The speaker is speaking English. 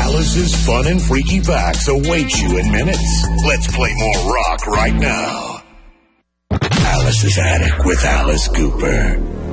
Alice's fun and freaky facts await you in minutes. Let's play more rock right now. Alice's Attic with Alice Cooper.